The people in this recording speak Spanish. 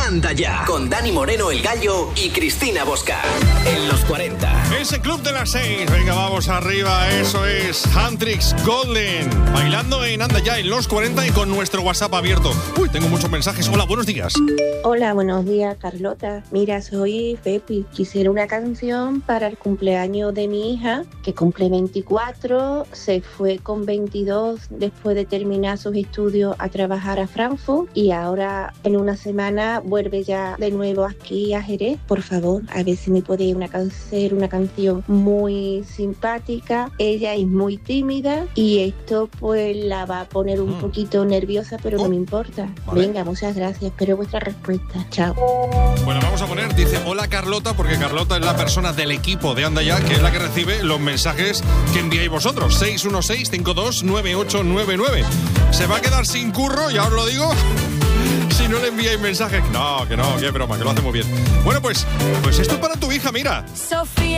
Anda Ya, con Dani Moreno, el Gallo y Cristina Bosca. En los 40. Ese club de las 6. Venga, vamos arriba. Eso es Huntrix Golden. Bailando en Anda Ya, en los 40 y con nuestro WhatsApp abierto. Uy, tengo muchos mensajes. Hola, buenos días. Hola, buenos días, Carlota. Mira, soy Pepi. Quisiera una canción para el cumpleaños de mi hija, que cumple 24. Se fue con 22 después de terminar sus estudios a trabajar a Frankfurt y ahora en una semana vuelve ya de nuevo aquí a Jerez. Por favor, a ver si me podéis hacer una canción muy simpática. Ella es muy tímida y esto pues la va a poner un poquito nerviosa, pero no me importa. Vale. Venga, muchas gracias. Espero vuestra respuesta. Chao. Bueno, vamos a poner, dice, hola Carlota, porque Carlota es la persona del equipo de Anda Ya, que es la que recibe los mensajes que enviáis vosotros. 616-529899. Se va a quedar sin curro, ya os lo digo, si no le enviáis mensajes. No, qué broma, que lo hace muy bien. Bueno, pues esto es para tu hija, mira. Sofía.